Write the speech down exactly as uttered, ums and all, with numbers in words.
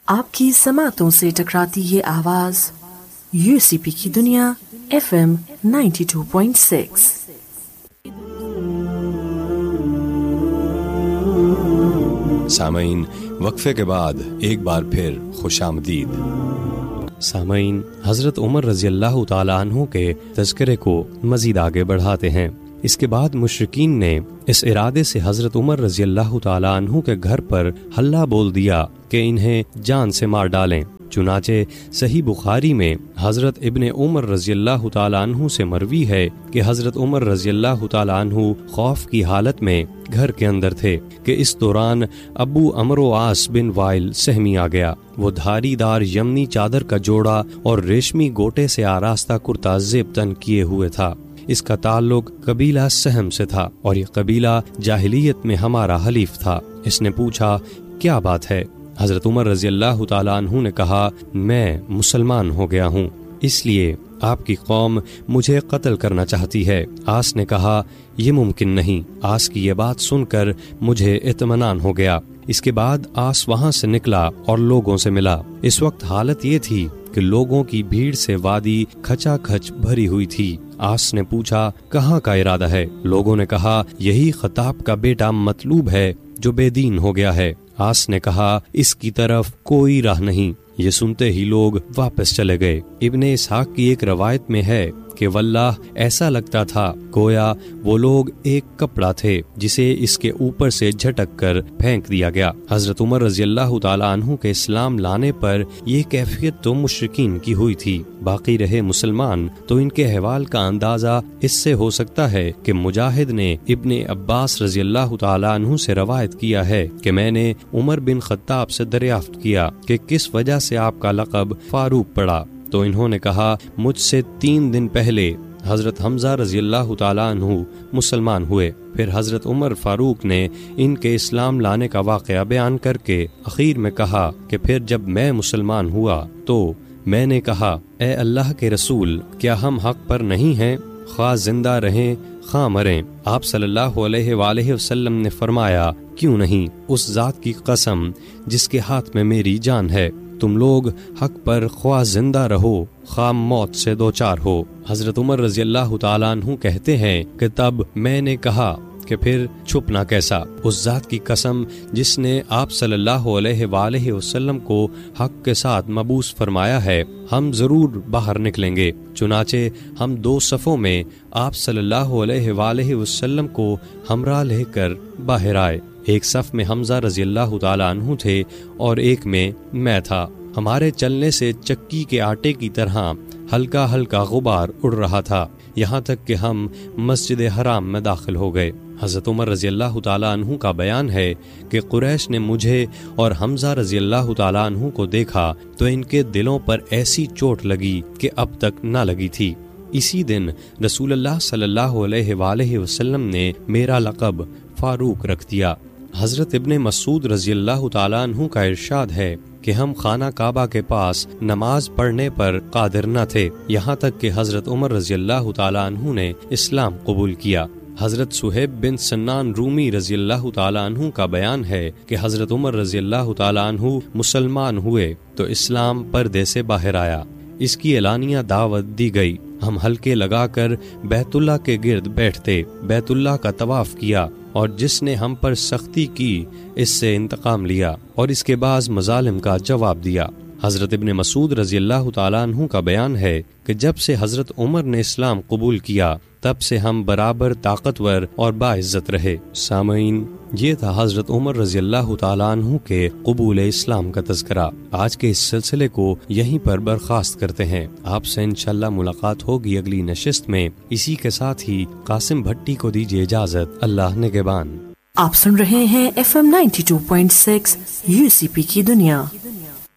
آپ کی سماعتوں سے ٹکراتی یہ آواز یو سی پی کی دنیا F M ninety two point six. سامعین، وقفے کے بعد ایک بار پھر خوش آمدید۔ سامعین، حضرت عمر رضی اللہ تعالیٰ عنہ کے تذکرے کو مزید آگے بڑھاتے ہیں۔ اس کے بعد مشرکین نے اس ارادے سے حضرت عمر رضی اللہ تعالیٰ عنہ کے گھر پر حلہ بول دیا کہ انہیں جان سے مار ڈالیں۔ چنانچہ صحیح بخاری میں حضرت ابن عمر رضی اللہ تعالیٰ عنہ سے مروی ہے کہ حضرت عمر رضی اللہ تعالیٰ عنہ خوف کی حالت میں گھر کے اندر تھے کہ اس دوران ابو عمرو عاص بن وائل سہمی آ گیا۔ وہ دھاری دار یمنی چادر کا جوڑا اور ریشمی گوٹے سے آراستہ کرتا زیب تن کیے ہوئے تھا۔ اس کا تعلق قبیلہ سہم سے تھا اور یہ قبیلہ جاہلیت میں ہمارا حلیف تھا۔ اس نے پوچھا، کیا بات ہے؟ حضرت عمر رضی اللہ تعالیٰ عنہ نے کہا، میں مسلمان ہو گیا ہوں، اس لیے آپ کی قوم مجھے قتل کرنا چاہتی ہے۔ آس نے کہا، یہ ممکن نہیں۔ آس کی یہ بات سن کر مجھے اطمینان ہو گیا۔ اس کے بعد آس وہاں سے نکلا اور لوگوں سے ملا۔ اس وقت حالت یہ تھی کہ لوگوں کی بھیڑ سے وادی کھچا کھچ بھری ہوئی تھی۔ آس نے پوچھا، کہاں کا ارادہ ہے؟ لوگوں نے کہا، یہی خطاب کا بیٹا مطلوب ہے جو بے دین ہو گیا ہے۔ آس نے کہا، اس کی طرف کوئی راہ نہیں۔ یہ سنتے ہی لوگ واپس چلے گئے۔ ابن اسحاق کی ایک روایت میں ہے کہ واللہ ایسا لگتا تھا گویا وہ لوگ ایک کپڑا تھے جسے اس کے اوپر سے جھٹک کر پھینک دیا گیا۔ حضرت عمر رضی اللہ تعالیٰ عنہ کے اسلام لانے پر یہ کیفیت تو مشرکین کی ہوئی تھی، باقی رہے مسلمان تو ان کے احوال کا اندازہ اس سے ہو سکتا ہے کہ مجاہد نے ابن عباس رضی اللہ تعالیٰ عنہ سے روایت کیا ہے کہ میں نے عمر بن خطاب سے دریافت کیا کہ کس وجہ سے آپ کا لقب فاروق پڑا، تو انہوں نے کہا، مجھ سے تین دن پہلے حضرت حمزہ رضی اللہ تعالیٰ عنہ مسلمان ہوئے۔ پھر حضرت عمر فاروق نے ان کے اسلام لانے کا واقعہ بیان کر کے اخیر میں کہا کہ پھر جب میں مسلمان ہوا تو میں نے کہا، اے اللہ کے رسول، کیا ہم حق پر نہیں ہیں؟ خواہ زندہ رہیں خواہ مریں۔ آپ صلی اللہ علیہ وآلہ وسلم نے فرمایا، کیوں نہیں؟ اس ذات کی قسم جس کے ہاتھ میں میری جان ہے، تم لوگ حق پر خواہ زندہ رہو خواہ موت سے دوچار ہو۔ حضرت عمر رضی اللہ تعالیٰ عنہ کہتے ہیں کہ تب میں نے کہا کہ پھر چھپنا کیسا؟ اس ذات کی قسم جس نے آپ صلی اللہ علیہ وآلہ وسلم کو حق کے ساتھ مبعوث فرمایا ہے، ہم ضرور باہر نکلیں گے۔ چنانچہ ہم دو صفوں میں آپ صلی اللہ علیہ وآلہ وسلم کو ہمراہ لے کر باہر آئے۔ ایک صف میں حمزہ رضی اللہ تعالیٰ عنہ تھے اور ایک میں میں تھا۔ ہمارے چلنے سے چکی کے آٹے کی طرح ہلکا ہلکا غبار اڑ رہا تھا، یہاں تک کہ ہم مسجد حرام میں داخل ہو گئے۔ حضرت عمر رضی اللہ تعالیٰ عنہ کا بیان ہے کہ قریش نے مجھے اور حمزہ رضی اللہ تعالیٰ عنہ کو دیکھا تو ان کے دلوں پر ایسی چوٹ لگی کہ اب تک نہ لگی تھی۔ اسی دن رسول اللہ صلی اللہ علیہ وآلہ وسلم نے میرا لقب فاروق رکھ دیا۔ حضرت ابن مسعود رضی اللہ تعالیٰ عنہ کا ارشاد ہے کہ ہم خانہ کعبہ کے پاس نماز پڑھنے پر قادر نہ تھے، یہاں تک کہ حضرت عمر رضی اللہ تعالیٰ عنہ نے اسلام قبول کیا۔ حضرت صہیب بن سنان رومی رضی اللہ تعالیٰ عنہ کا بیان ہے کہ حضرت عمر رضی اللہ تعالیٰ عنہ مسلمان ہوئے تو اسلام پردے سے باہر آیا، اس کی اعلانیہ دعوت دی گئی۔ ہم حلقے لگا کر بیت اللہ کے گرد بیٹھتے، بیت اللہ کا طواف کیا، اور جس نے ہم پر سختی کی اس سے انتقام لیا اور اس کے بعض مظالم کا جواب دیا۔ حضرت ابن مسعود رضی اللہ تعالیٰ عنہ کا بیان ہے کہ جب سے حضرت عمر نے اسلام قبول کیا تب سے ہم برابر طاقتور اور باعزت رہے۔ سامعین، یہ تھا حضرت عمر رضی اللہ تعالیٰ عنہ کے قبول اسلام کا تذکرہ۔ آج کے اس سلسلے کو یہیں پر برخاست کرتے ہیں۔ آپ سے انشاءاللہ ملاقات ہوگی اگلی نشست میں۔ اسی کے ساتھ ہی قاسم بھٹی کو دیجیے اجازت۔ اللہ نگہبان۔ آپ سن رہے ہیں F M ninety two point six you سی پی کی دنیا۔